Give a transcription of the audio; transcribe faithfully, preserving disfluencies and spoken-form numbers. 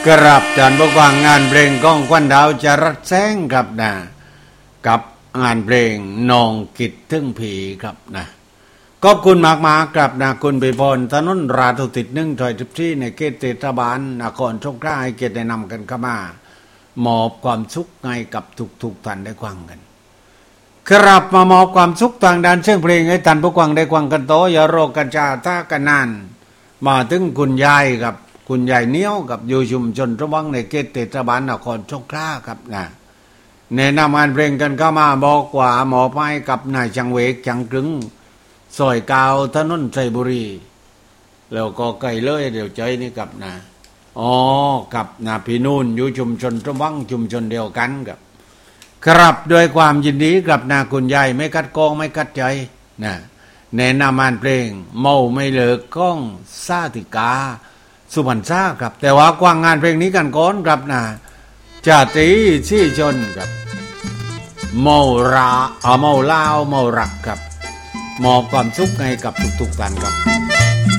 กรับจานประกวางงานเพลงก้องควันดาวจะรัดแซงครับนะกับงานเพลงนองกิดทึ่งผีครับนะขอบคุณมากมาครับนะคุณไปพรถนนราธุติดหนึ่งถอยทิพที่ในเขตเทศบาลนครสงขลาให้เกียรติได้นำกันเข้ามามอบความสุขให้กับทุกๆท่านได้ฟังกันครับมามอบความสุขทางด้านเสียงเพลงให้ท่านผู้ฟังได้ฟังกันโตอย่าโรคกันชาท่ากันนานมาถึงคุณยายกับคุณยายเนี้ยวกับอยู่ชุมชนระวังในเขตเทศบาลนครสงขลาครับนะแนะนำงานเพลงกันเข้ามาบอกว่าหมอไปกับนายจังเวกจังกึงซอยกาวถนนไซบุรีแล้วก็ไกลเลยเดี๋ยวใจนี่กับนะอ๋อกับนะพี่นูนอยู่ชุมชนระวังชุมชนเดียวกันกับครับด้วยความยินดีกับนาคุณยายไม่กัดกองไม่กัดใจนะแนะนำงานเพลงเมาไม่เลิกก้องซาติกาสุพรรณซ่าครับแต่ว่ากว้างงานเพลงนี้กันก่อนครับนะจาติชี่ชนครับเมาราเอาเมาลาวเมารักครับมอบความสุขให้กับทุกๆท่านครับ